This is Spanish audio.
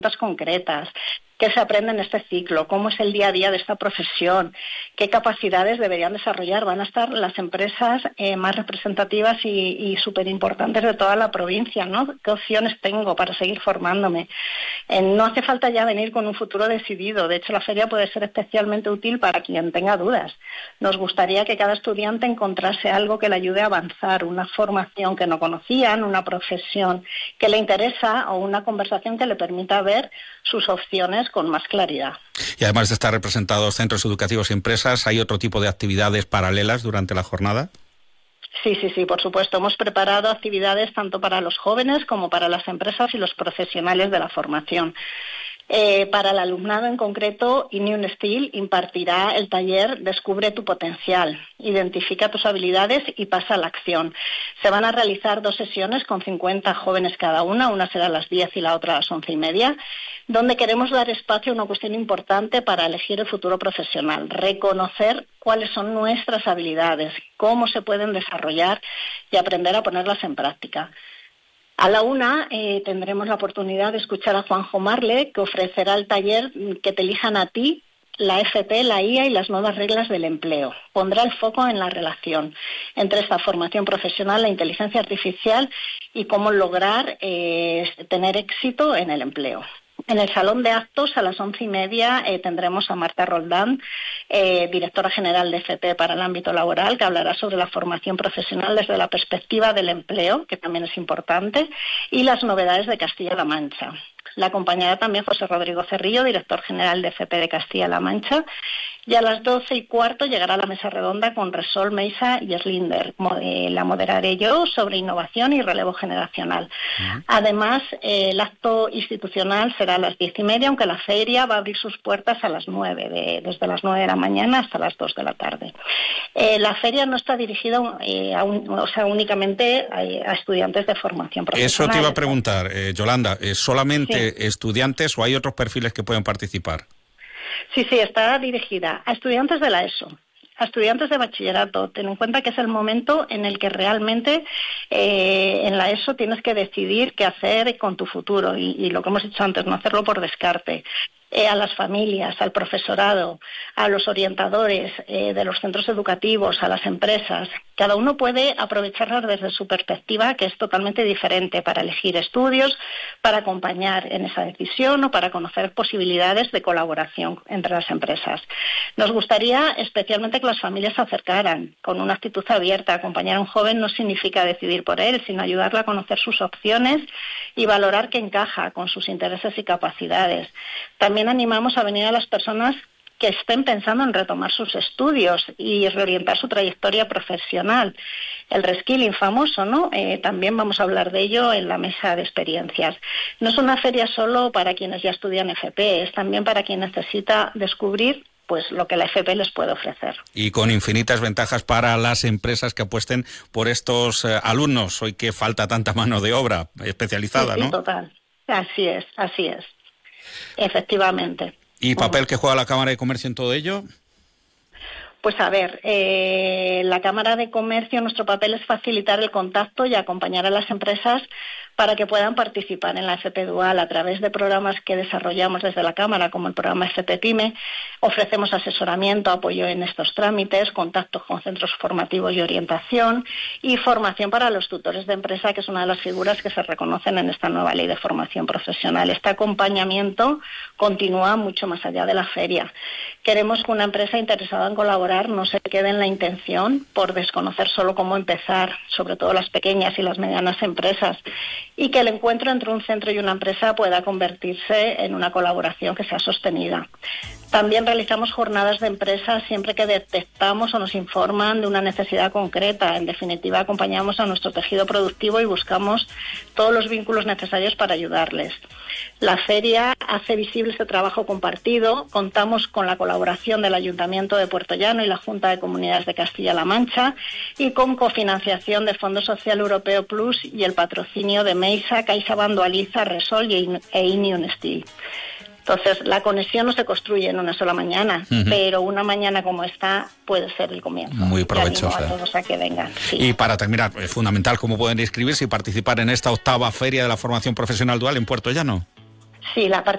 concretas, qué se aprende en este ciclo, cómo es el día a día de esta profesión, qué capacidades deberían desarrollar. Van a estar las empresas más representativas y súper importantes de toda la provincia, ¿no? ¿Qué opciones tengo para seguir formándome? No hace falta ya venir con un futuro decidido. De hecho, la feria puede ser especialmente útil para quien tenga dudas. Nos gustaría que cada estudiante encontrase algo que le ayude a avanzar, una formación que no conocían, una profesión que le interesa o una conversación que le permita ver sus opciones con más claridad. Y además de estar representados centros educativos y empresas, ¿hay otro tipo de actividades paralelas durante la jornada? Sí, por supuesto. Hemos preparado actividades tanto para los jóvenes como para las empresas y los profesionales de la formación. Para el alumnado en concreto, Iniun Steel impartirá el taller Descubre tu potencial, identifica tus habilidades y pasa a la acción. Se van a realizar 2 sesiones con 50 jóvenes cada una será a las 10 y la otra a las 11:30, donde queremos dar espacio a una cuestión importante para elegir el futuro profesional, reconocer cuáles son nuestras habilidades, cómo se pueden desarrollar y aprender a ponerlas en práctica. A la 1 tendremos la oportunidad de escuchar a Juanjo Marle, que ofrecerá el taller Que te elijan a ti, la FP, la IA y las nuevas reglas del empleo. Pondrá el foco en la relación entre esta formación profesional, la inteligencia artificial y cómo lograr tener éxito en el empleo. En el salón de actos, a las 11:30, tendremos a Marta Roldán, directora general de FP para el ámbito laboral, que hablará sobre la formación profesional desde la perspectiva del empleo, que también es importante, y las novedades de Castilla-La Mancha. La acompañará también José Rodrigo Cerrillo, director general de FP de Castilla-La Mancha, y a las 12:15 llegará la mesa redonda con Resol, Meisa y Slinder. La moderaré yo sobre innovación y relevo generacional. Además, el acto institucional será a las 10:30, aunque la feria va a abrir sus puertas a las 9, desde las 9 de la mañana hasta las 2 de la tarde. La feria no está dirigida únicamente a estudiantes de formación profesional. Eso te iba a preguntar, Yolanda, ¿solamente estudiantes o hay otros perfiles que pueden participar? Sí, está dirigida a estudiantes de la ESO, a estudiantes de bachillerato. Ten en cuenta que es el momento en el que realmente en la ESO tienes que decidir qué hacer con tu futuro y lo que hemos dicho antes, no hacerlo por descarte. A las familias, al profesorado, a los orientadores de los centros educativos, a las empresas. Cada uno puede aprovecharlas desde su perspectiva, que es totalmente diferente, para elegir estudios, para acompañar en esa decisión o para conocer posibilidades de colaboración entre las empresas. Nos gustaría especialmente que las familias se acercaran con una actitud abierta. Acompañar a un joven no significa decidir por él, sino ayudarle a conocer sus opciones y valorar qué encaja con sus intereses y capacidades. También animamos a venir a las personas que estén pensando en retomar sus estudios y reorientar su trayectoria profesional. El reskilling famoso, ¿no? También vamos a hablar de ello en la mesa de experiencias. No es una feria solo para quienes ya estudian FP, es también para quien necesita descubrir pues lo que la FP les puede ofrecer. Y con infinitas ventajas para las empresas que apuesten por estos alumnos, hoy que falta tanta mano de obra especializada, ¿no? Sí, total. Así es. Efectivamente. ¿Y papel que juega la Cámara de Comercio en todo ello? Pues a ver, la Cámara de Comercio, nuestro papel es facilitar el contacto y acompañar a las empresas para que puedan participar en la FP Dual a través de programas que desarrollamos desde la Cámara, como el programa FP Pyme. Ofrecemos asesoramiento, apoyo en estos trámites, contactos con centros formativos y orientación y formación para los tutores de empresa, que es una de las figuras que se reconocen en esta nueva ley de formación profesional. Este acompañamiento continúa mucho más allá de la feria. Queremos que una empresa interesada en colaborar no se quede en la intención por desconocer solo cómo empezar, sobre todo las pequeñas y las medianas empresas, y que el encuentro entre un centro y una empresa pueda convertirse en una colaboración que sea sostenida. También realizamos jornadas de empresas siempre que detectamos o nos informan de una necesidad concreta. En definitiva, acompañamos a nuestro tejido productivo y buscamos todos los vínculos necesarios para ayudarles. La feria hace visible este trabajo compartido. Contamos con la colaboración del Ayuntamiento de Puerto Llano y la Junta de Comunidades de Castilla-La Mancha y con cofinanciación de Fondo Social Europeo Plus y el patrocinio de Meisa, CaixaBank, Dualiza, Resol e Iniun Steel. Entonces, la conexión no se construye en una sola mañana, pero una mañana como esta puede ser el comienzo. Muy provechosa. A todos a que vengan. Sí. Y para terminar, es fundamental cómo pueden inscribirse y participar en esta 8ª Feria de la Formación Profesional Dual en Puerto Llano. Sí, la